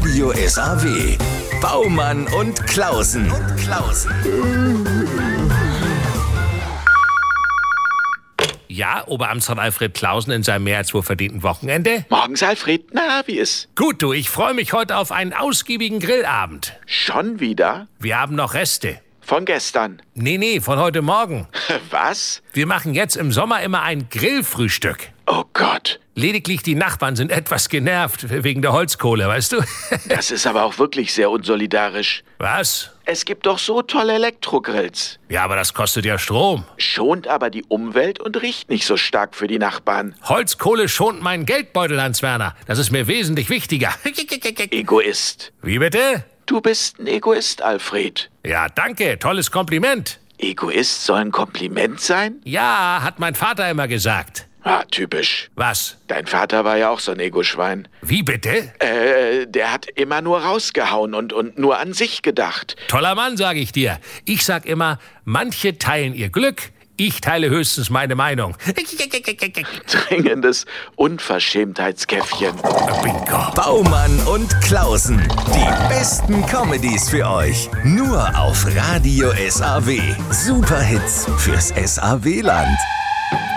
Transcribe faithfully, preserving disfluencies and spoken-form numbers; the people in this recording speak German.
Radio S A W. Baumann und Klausen. Und Klausen. Ja, Oberamtsrat Alfred Klausen in seinem mehr als wohlverdienten Wochenende? Morgens, Alfred. Na, wie ist? Gut, du, ich freue mich heute auf einen ausgiebigen Grillabend. Schon wieder? Wir haben noch Reste. Von gestern? Nee, nee, von heute Morgen. Was? Wir machen jetzt im Sommer immer ein Grillfrühstück. Oh Gott. Lediglich die Nachbarn sind etwas genervt wegen der Holzkohle, weißt du? Das ist aber auch wirklich sehr unsolidarisch. Was? Es gibt doch so tolle Elektrogrills. Ja, aber das kostet ja Strom. Schont aber die Umwelt und riecht nicht so stark für die Nachbarn. Holzkohle schont meinen Geldbeutel, Hans Werner. Das ist mir wesentlich wichtiger. Egoist. Wie bitte? Du bist ein Egoist, Alfred. Ja, danke. Tolles Kompliment. Egoist soll ein Kompliment sein? Ja, hat mein Vater immer gesagt. Ah, typisch. Was? Dein Vater war ja auch so ein Egoschwein. Wie bitte? Äh, der hat immer nur rausgehauen und, und nur an sich gedacht. Toller Mann, sage ich dir. Ich sag immer, manche teilen ihr Glück, ich teile höchstens meine Meinung. Dringendes Unverschämtheitskäffchen. Bingo. Baumann und Klausen. Die besten Comedies für euch. Nur auf Radio S A W. Superhits fürs S A W-Land.